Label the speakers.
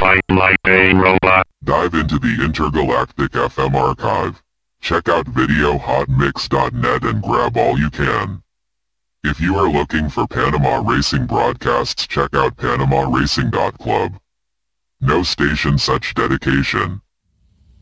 Speaker 1: flying like a robot.
Speaker 2: Dive into the Intergalactic FM archive. Check out videohotmix.net and grab all you can. If you are looking for Panama Racing broadcasts, check out PanamaRacing.club. No station such dedication.